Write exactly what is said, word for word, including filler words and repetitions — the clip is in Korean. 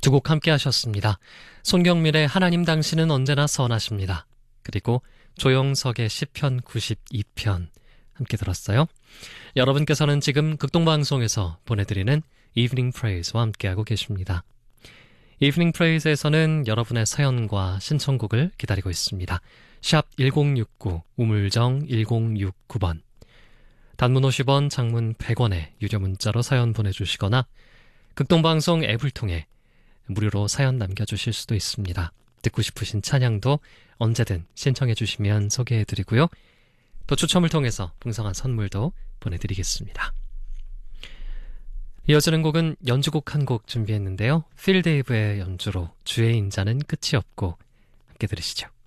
두 곡 함께 하셨습니다. 손경밀의 하나님 당신은 언제나 선하십니다. 그리고 조영석의 시편 구십이 편 함께 들었어요. 여러분께서는 지금 극동방송에서 보내드리는 이브닝 프레이즈와 함께하고 계십니다. 이브닝 프레이즈에서는 여러분의 사연과 신청곡을 기다리고 있습니다. 샵 일공육구 우물정 일공육구 번, 단문 오십 원, 장문 백 원에 유료 문자로 사연 보내주시거나 극동방송 앱을 통해 무료로 사연 남겨주실 수도 있습니다. 듣고 싶으신 찬양도 언제든 신청해 주시면 소개해드리고요. 또 추첨을 통해서 풍성한 선물도 보내드리겠습니다. 이어지는 곡은 연주곡 한 곡 준비했는데요. 필 데이브의 연주로 주의 인자는 끝이 없고 함께 들으시죠.